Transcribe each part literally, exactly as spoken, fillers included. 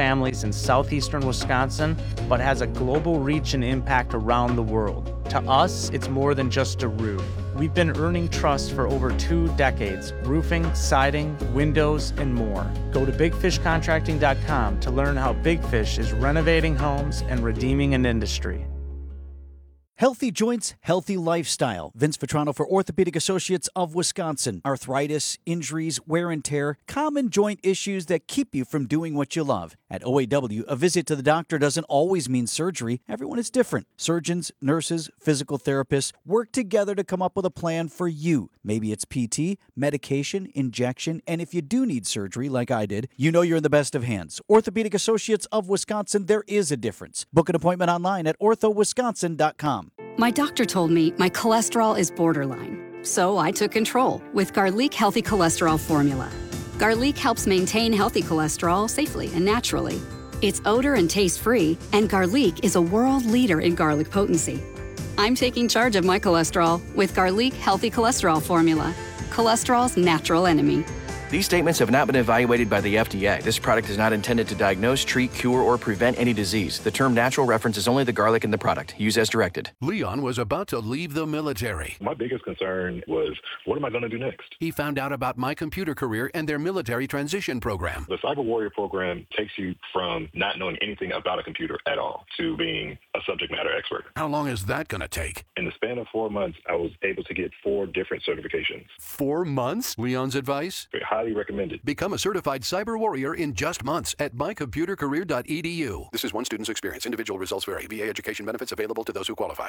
families in southeastern Wisconsin, but has a global reach and impact around the world. To us, it's more than just a roof. We've been earning trust for over two decades, roofing, siding, windows, and more. Go to big fish contracting dot com to learn how Big Fish is renovating homes and redeeming an industry. Healthy joints, healthy lifestyle. Vince Vitrano for Orthopedic Associates of Wisconsin. Arthritis, injuries, wear and tear, common joint issues that keep you from doing what you love. At O A W, a visit to the doctor doesn't always mean surgery. Everyone is different. Surgeons, nurses, physical therapists work together to come up with a plan for you. Maybe it's P T, medication, injection, and if you do need surgery like I did, you know you're in the best of hands. Orthopedic Associates of Wisconsin, there is a difference. Book an appointment online at ortho wisconsin dot com. My doctor told me my cholesterol is borderline, so I took control with Garlic Healthy Cholesterol Formula. Garlic helps maintain healthy cholesterol safely and naturally. It's odor and taste-free, and Garlic is a world leader in garlic potency. I'm taking charge of my cholesterol with Garlic Healthy Cholesterol Formula, cholesterol's natural enemy. These statements have not been evaluated by the F D A. This product is not intended to diagnose, treat, cure, or prevent any disease. The term natural references only the garlic in the product. Use as directed. Leon was about to leave the military. My biggest concern was, what am I going to do next? He found out about My Computer Career and their military transition program. The Cyber Warrior program takes you from not knowing anything about a computer at all to being a subject matter expert. How long is that going to take? In the span of four months, I was able to get four different certifications. Four months? Leon's advice? Highly recommended. Become a certified cyber warrior in just months at my computer career dot e d u. This is one student's experience. Individual results vary. V A education benefits available to those who qualify.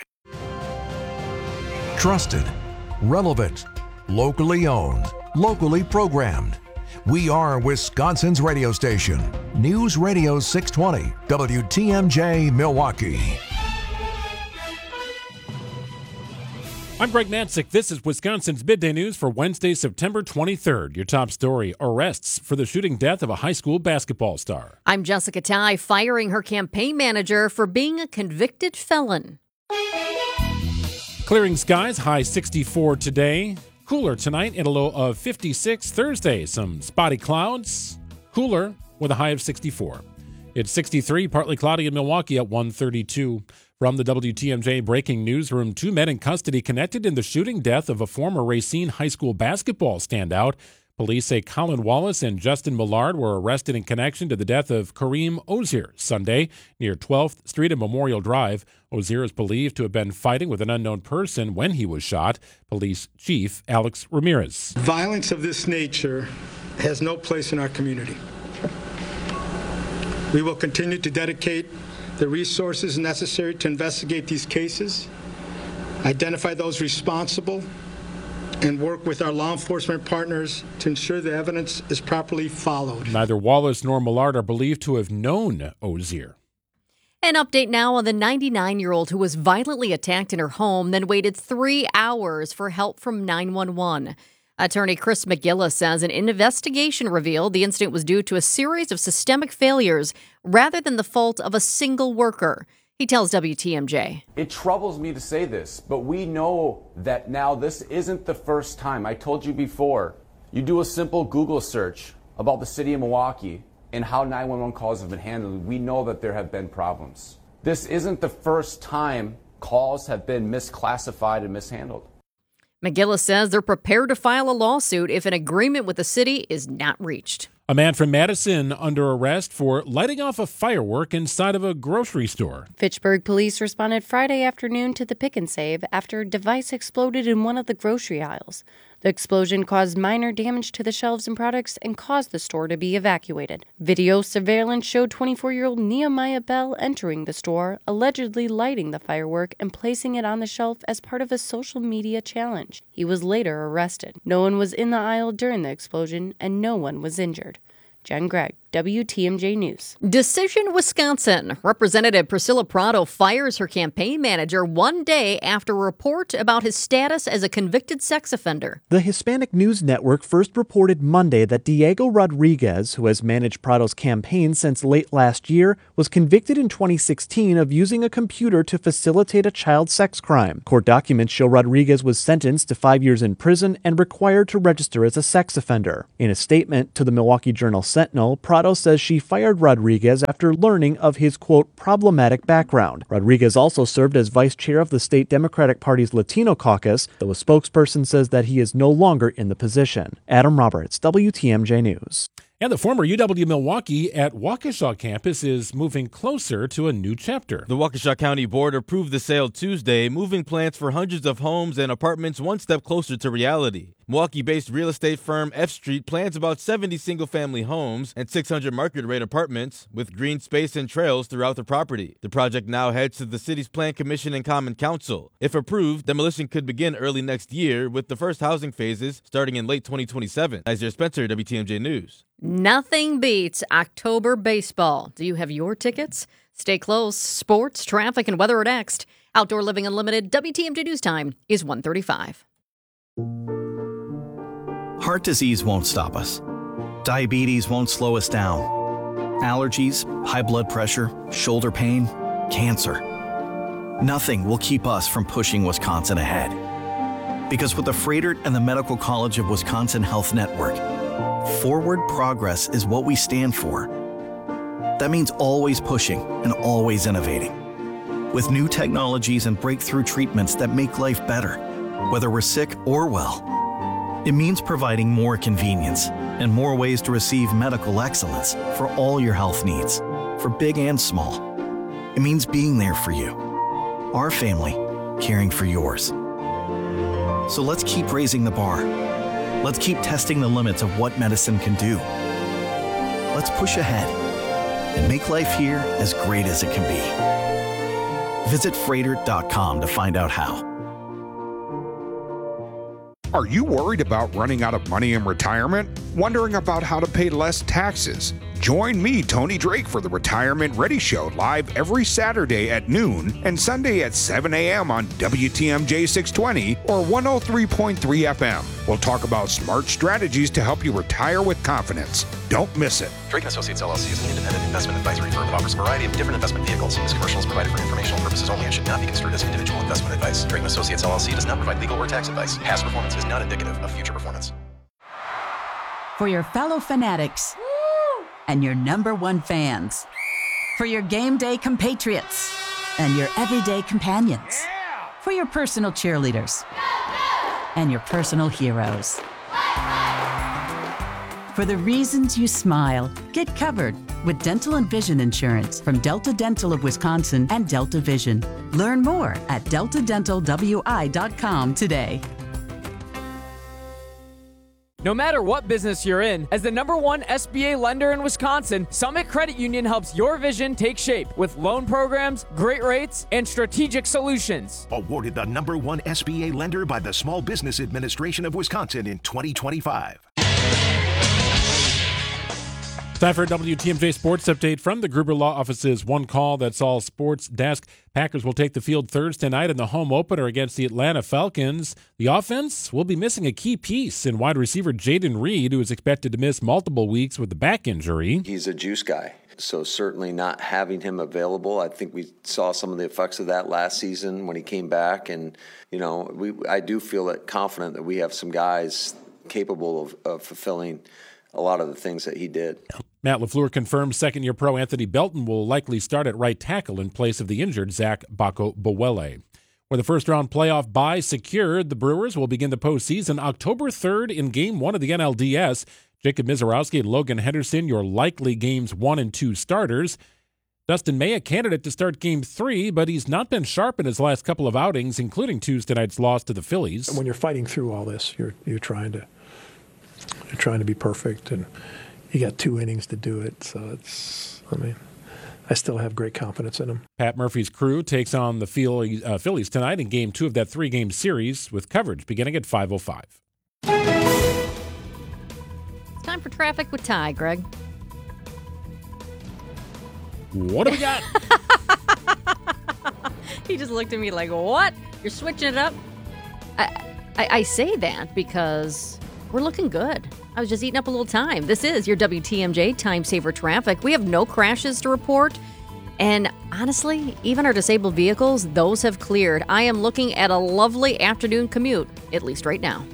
Trusted, relevant, locally owned, locally programmed. We are Wisconsin's radio station. News Radio six twenty, W T M J, Milwaukee. I'm Greg Matzik. This is Wisconsin's Midday News for Wednesday, September twenty-third. Your top story, arrests for the shooting death of a high school basketball star. I'm Jessica Ty, firing her campaign manager for being a convicted felon. Clearing skies, high sixty-four today. Cooler tonight and a low of fifty-six. Thursday, some spotty clouds. Cooler with a high of sixty-four. It's sixty-three, partly cloudy in Milwaukee at one thirty-two. From the W T M J Breaking Newsroom, two men in custody connected in the shooting death of a former Racine High School basketball standout. Police say Colin Wallace and Justin Millard were arrested in connection to the death of Kareem Ozier Sunday near twelfth Street and Memorial Drive. Ozier is believed to have been fighting with an unknown person when he was shot. Police Chief Alex Ramirez. Violence of this nature has no place in our community. We will continue to dedicate the resources necessary to investigate these cases, identify those responsible, and work with our law enforcement partners to ensure the evidence is properly followed. Neither Wallace nor Millard are believed to have known Ozier. An update now on the ninety-nine-year-old who was violently attacked in her home, then waited three hours for help from nine one one. Attorney Chris McGillis says an investigation revealed the incident was due to a series of systemic failures rather than the fault of a single worker. He tells W T M J. It troubles me to say this, but we know that now this isn't the first time. I told you before, you do a simple Google search about the city of Milwaukee and how nine one one calls have been handled. We know that there have been problems. This isn't the first time calls have been misclassified and mishandled. McGillis says they're prepared to file a lawsuit if an agreement with the city is not reached. A man from Madison under arrest for lighting off a firework inside of a grocery store. Fitchburg police responded Friday afternoon to the pick and save after a device exploded in one of the grocery aisles. The explosion caused minor damage to the shelves and products and caused the store to be evacuated. Video surveillance showed twenty-four-year-old Nehemiah Bell entering the store, allegedly lighting the firework and placing it on the shelf as part of a social media challenge. He was later arrested. No one was in the aisle during the explosion, and no one was injured. Jen Gregg, W T M J News. Decision, Wisconsin. Representative Priscilla Prado fires her campaign manager one day after a report about his status as a convicted sex offender. The Hispanic News Network first reported Monday that Diego Rodriguez, who has managed Prado's campaign since late last year, was convicted in twenty sixteen of using a computer to facilitate a child sex crime. Court documents show Rodriguez was sentenced to five years in prison and required to register as a sex offender. In a statement to the Milwaukee Journal Sentinel, Prado Prado says she fired Rodriguez after learning of his, quote, problematic background. Rodriguez also served as vice chair of the state Democratic Party's Latino caucus, though a spokesperson says that he is no longer in the position. Adam Roberts, W T M J News. And the former U W-Milwaukee at Waukesha campus is moving closer to a new chapter. The Waukesha County Board approved the sale Tuesday, moving plans for hundreds of homes and apartments one step closer to reality. Milwaukee-based real estate firm F Street plans about seventy single-family homes and six hundred market-rate apartments with green space and trails throughout the property. The project now heads to the city's Plan Commission and Common Council. If approved, demolition could begin early next year, with the first housing phases starting in late twenty twenty-seven. Isaiah Spencer, W T M J News. Nothing beats October baseball. Do you have your tickets? Stay close. Sports, traffic, and weather are next. Outdoor Living Unlimited, W T M J News Time is one thirty-five. Heart disease won't stop us. Diabetes won't slow us down. Allergies, high blood pressure, shoulder pain, cancer. Nothing will keep us from pushing Wisconsin ahead. Because with the Froedtert and the Medical College of Wisconsin Health Network, forward progress is what we stand for. That means always pushing and always innovating. With new technologies and breakthrough treatments that make life better, whether we're sick or well. It means providing more convenience and more ways to receive medical excellence for all your health needs, for big and small. It means being there for you, our family, caring for yours. So let's keep raising the bar. Let's keep testing the limits of what medicine can do. Let's push ahead and make life here as great as it can be. Visit Froedtert dot com to find out how. Are you worried about running out of money in retirement? Wondering about how to pay less taxes? Join me, Tony Drake, for the Retirement Ready Show, live every Saturday at noon and Sunday at seven a.m. on W T M J six twenty or one oh three point three F M. We'll talk about smart strategies to help you retire with confidence. Don't miss it. Drake and Associates L L C is an independent investment advisory firm that offers a variety of different investment vehicles. This commercial is provided for informational purposes only and should not be construed as individual investment advice. Drake and Associates L L C does not provide legal or tax advice. Past performance is not indicative of future performance. For your fellow fanatics and your number one fans. For your game day compatriots and your everyday companions. For your personal cheerleaders and your personal heroes. For the reasons you smile, get covered with dental and vision insurance from Delta Dental of Wisconsin and Delta Vision. Learn more at delta dental w i dot com today. No matter what business you're in, as the number one S B A lender in Wisconsin, Summit Credit Union helps your vision take shape with loan programs, great rates, and strategic solutions. Awarded the number one S B A lender by the Small Business Administration of Wisconsin in twenty twenty-five. Time for a W T M J Sports Update from the Gruber Law Office's One Call That's All Sports Desk. Packers will take the field Thursday night in the home opener against the Atlanta Falcons. The offense will be missing a key piece in wide receiver Jaden Reed, who is expected to miss multiple weeks with the back injury. He's a juice guy, so certainly not having him available. I think we saw some of the effects of that last season when he came back, and you know, we I do feel that confident that we have some guys capable of, of fulfilling a lot of the things that he did. Matt LaFleur confirms second-year pro Anthony Belton will likely start at right tackle in place of the injured Zach Bako-Bowele. With the first-round playoff bye secured, the Brewers will begin the postseason October third in Game one of the N L D S. Jacob Mizorowski and Logan Henderson, your likely Games one and two starters. Dustin May, a candidate to start Game three, but he's not been sharp in his last couple of outings, including Tuesday night's loss to the Phillies. When you're fighting through all this, you're you're trying to you're trying to be perfect, and you got two innings to do it. So it's, I mean, I still have great confidence in him. Pat Murphy's crew takes on the Phillies, uh, Phillies tonight in Game two of that three-game series, with coverage beginning at five oh five. It's time for traffic with Ty, Greg. What do we got? He just looked at me like, what? You're switching it up? I, I, I say that because we're looking good. I was just eating up a little time. This is your W T M J Time Saver Traffic. We have no crashes to report. And honestly, even our disabled vehicles, those have cleared. I am looking at a lovely afternoon commute, at least right now.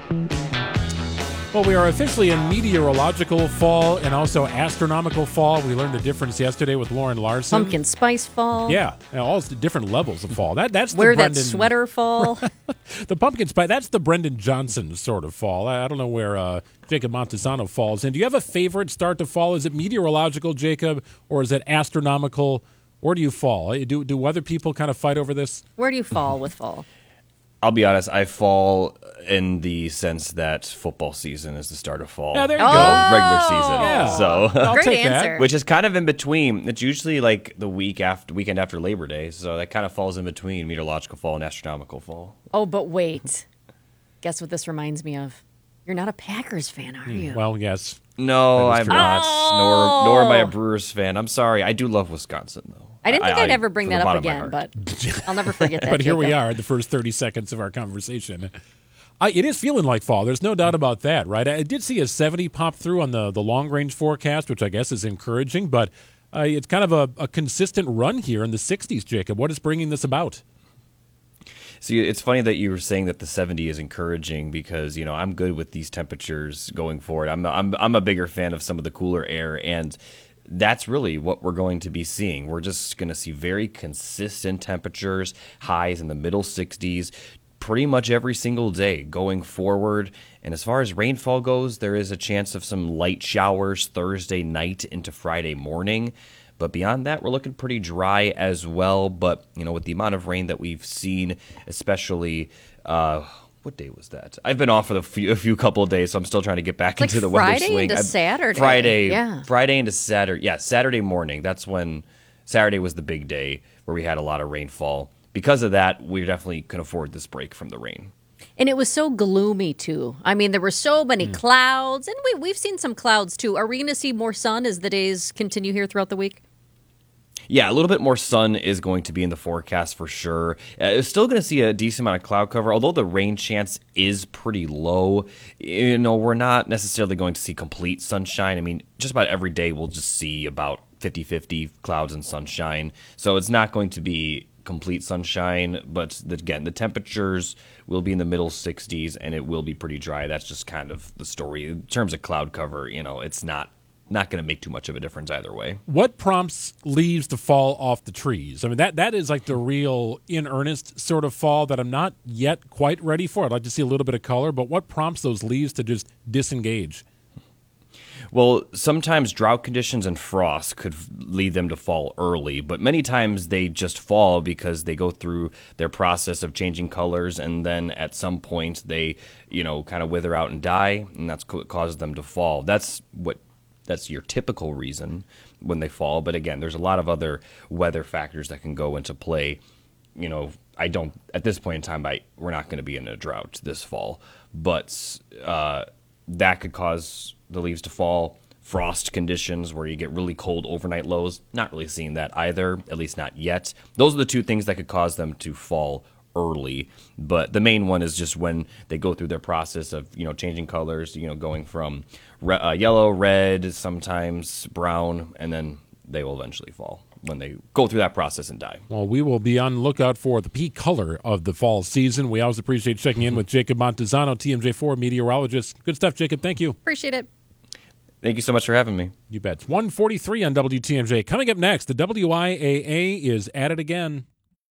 Well, we are officially in meteorological fall and also astronomical fall. We learned the difference yesterday with Lauren Larson. Pumpkin spice fall. Yeah, all the different levels of fall. That that's the Wear Brendan, that sweater fall. The pumpkin spice. That's the Brendan Johnson sort of fall. I, I don't know where uh, Jacob Montesano falls in. Do you have a favorite start to fall? Is it meteorological, Jacob, or is it astronomical? Where do you fall? Do do weather people kind of fight over this? Where do you fall with fall? I'll be honest, I fall in the sense that football season is the start of fall. Yeah, there you oh. go. Regular season. Yeah. So I'll Great take answer. that. which is kind of in between. It's usually like the week after weekend after Labor Day, so that kind of falls in between meteorological fall and astronomical fall. Oh, but wait. Guess what this reminds me of? You're not a Packers fan, are you? Well, yes. No, I'm true. not. Oh. Nor nor am I a Brewers fan. I'm sorry. I do love Wisconsin though. I didn't think I, would ever bring from that the up bottom of my again, heart. but I'll never forget that. But here we Jacob. are, the first thirty seconds of our conversation. I, it is feeling like fall. There's no doubt about that, right? I did see a seventy pop through on the, the long-range forecast, which I guess is encouraging, but uh, it's kind of a, a consistent run here in the sixties, Jacob. What is bringing this about? See, it's funny that you were saying that the seventy is encouraging because, you know, I'm good with these temperatures going forward. I'm I'm I'm a bigger fan of some of the cooler air, and that's really what we're going to be seeing. We're just going to see very consistent temperatures, highs in the middle sixties, pretty much every single day going forward. And as far as rainfall goes, there is a chance of some light showers Thursday night into Friday morning. But beyond that, we're looking pretty dry as well. But, you know, with the amount of rain that we've seen, especially, uh, what day was that? I've been off for a few, a few couple of days, so I'm still trying to get back It's into like the weather Friday swing. into I- Saturday. Friday, Yeah. Friday into Saturday. Yeah, Saturday morning. That's when Saturday was the big day where we had a lot of rainfall. Because of that, we definitely could afford this break from the rain. And it was so gloomy, too. I mean, there were so many Mm. clouds, and we, we've seen some clouds, too. Are we going to see more sun as the days continue here throughout the week? Yeah, a little bit more sun is going to be in the forecast for sure. Uh, it's still going to see a decent amount of cloud cover, although the rain chance is pretty low. You know, we're not necessarily going to see complete sunshine. I mean, just about every day we'll just see about fifty-fifty clouds and sunshine. So it's not going to be complete sunshine, but the, again, the temperatures will be in the middle sixties and it will be pretty dry. That's just kind of the story. In terms of cloud cover, you know, it's not not going to make too much of a difference either way. What prompts leaves to fall off the trees? I mean, that that is like the real in earnest sort of fall that I'm not yet quite ready for. I'd like to see a little bit of color, but what prompts those leaves to just disengage? Well, sometimes drought conditions and frost could lead them to fall early, but many times they just fall because they go through their process of changing colors, and then at some point they, you know, kind of wither out and die, and that's what causes them to fall. That's what that's your typical reason when they fall. But again, there's a lot of other weather factors that can go into play. You know, I don't at this point in time. I we're not going to be in a drought this fall, but uh, that could cause the leaves to fall. Frost conditions where you get really cold overnight lows, not really seeing that either, at least not yet. Those are the two things that could cause them to fall early. But the main one is just when they go through their process of, you know, changing colors, you know, going from re- uh, yellow, red, sometimes brown, and then they will eventually fall when they go through that process and die. Well, we will be on the lookout for the peak color of the fall season. We always appreciate checking in with Jacob Montesano, T M J four meteorologist. Good stuff, Jacob. Thank you. Appreciate it. Thank you so much for having me. You bet. It's one forty-three on W T M J. Coming up next, the W I A A is at it again.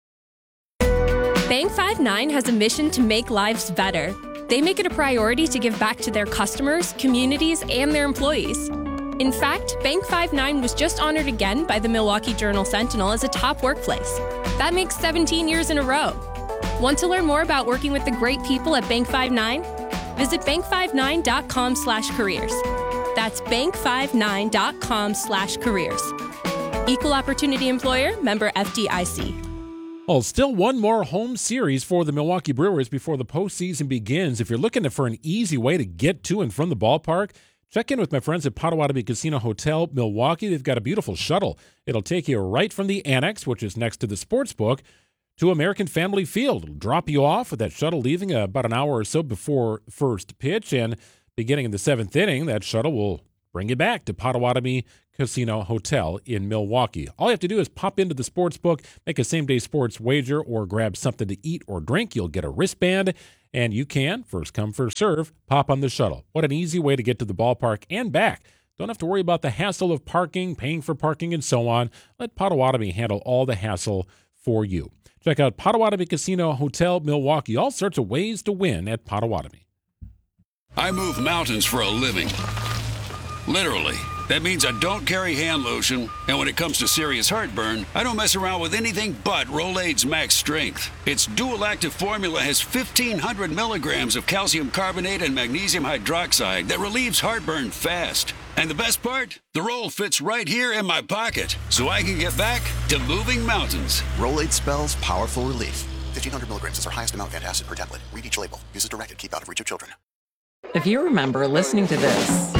Bank five nine has a mission to make lives better. They make it a priority to give back to their customers, communities, and their employees. In fact, Bank five nine was just honored again by the Milwaukee Journal Sentinel as a top workplace. That makes seventeen years in a row. Want to learn more about working with the great people at Bank five nine? Visit bank five nine dot com slash careers. That's bank five nine dot com slash careers. Equal Opportunity Employer, member F D I C. Well, still one more home series for the Milwaukee Brewers before the postseason begins. If you're looking for an easy way to get to and from the ballpark, check in with my friends at Potawatomi Casino Hotel, Milwaukee. They've got a beautiful shuttle. It'll take you right from the Annex, which is next to the sports book, to American Family Field. It'll drop you off with that shuttle leaving about an hour or so before first pitch, and beginning in the seventh inning, that shuttle will bring you back to Potawatomi Casino Hotel in Milwaukee. All you have to do is pop into the sports book, make a same-day sports wager, or grab something to eat or drink. You'll get a wristband, and you can, first come, first serve, pop on the shuttle. What an easy way to get to the ballpark and back. Don't have to worry about the hassle of parking, paying for parking, and so on. Let Potawatomi handle all the hassle for you. Check out Potawatomi Casino Hotel Milwaukee. All sorts of ways to win at Potawatomi. I move mountains for a living. Literally. That means I don't carry hand lotion, and when it comes to serious heartburn, I don't mess around with anything but Rolaids Max Strength. Its dual-active formula has fifteen hundred milligrams of calcium carbonate and magnesium hydroxide that relieves heartburn fast. And the best part? The roll fits right here in my pocket, so I can get back to moving mountains. Rolaids spells powerful relief. fifteen hundred milligrams is our highest amount of antacid per tablet. Read each label. Use as directed. Keep out of reach of children. If you remember listening to this,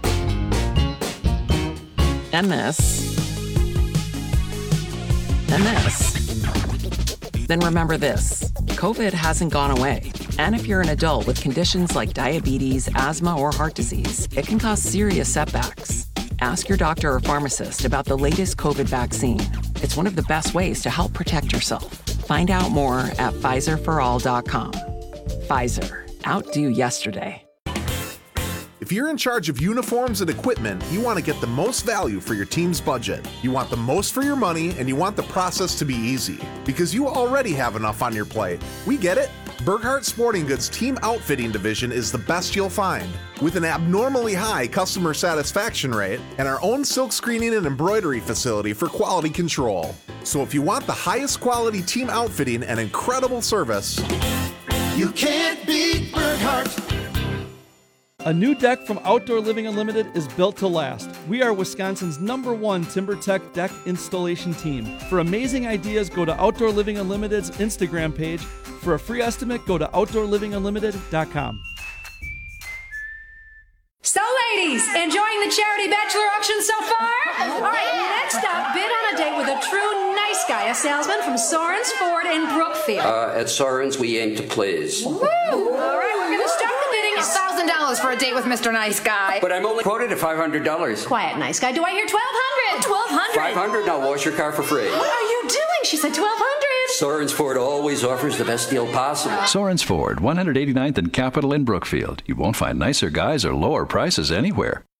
and this, and this, then remember this. COVID hasn't gone away. And if you're an adult with conditions like diabetes, asthma, or heart disease, it can cause serious setbacks. Ask your doctor or pharmacist about the latest COVID vaccine. It's one of the best ways to help protect yourself. Find out more at Pfizer for all dot com. Pfizer. Outdo yesterday. If you're in charge of uniforms and equipment, you want to get the most value for your team's budget. You want the most for your money, and you want the process to be easy. Because you already have enough on your plate. We get it. Burkhart Sporting Goods Team Outfitting Division is the best you'll find. With an abnormally high customer satisfaction rate and our own silk screening and embroidery facility for quality control. So if you want the highest quality team outfitting and incredible service, you can't beat Burkhart. A new deck from Outdoor Living Unlimited is built to last. We are Wisconsin's number one TimberTech deck installation team. For amazing ideas, go to Outdoor Living Unlimited's Instagram page. For a free estimate, go to outdoor living unlimited dot com. So, ladies, enjoying the charity bachelor auction so far? All right, next up, bid on a date with a true nice guy, a salesman from Soren's Ford in Brookfield. Uh, at Soren's, we aim to please. Woo! All right, we're going to start the bidding at one thousand dollars for a date with Mister Nice Guy. But I'm only quoted at five hundred dollars. Quiet, nice guy. Do I hear twelve hundred dollars? twelve hundred dollars? five hundred dollars, now wash your car for free. What are you doing? She said twelve hundred dollars. Soren's Ford always offers the best deal possible. Soren's Ford, one hundred eighty-ninth and Capitol in Brookfield. You won't find nicer guys or lower prices anywhere.